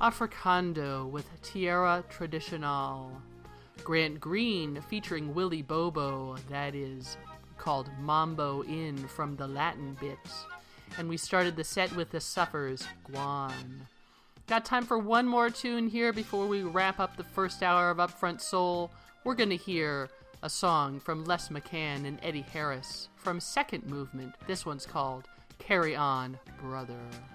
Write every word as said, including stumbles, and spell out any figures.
Africando with Tierra Tradicional. Grant Green featuring Willie Bobo, that is called Mambo In from the Latin bits. And we started the set with the Suffers, Guan. Got time for one more tune here before we wrap up the first hour of Upfront Soul. We're going to hear a song from Les McCann and Eddie Harris from Second Movement. This one's called Carry On, Brother.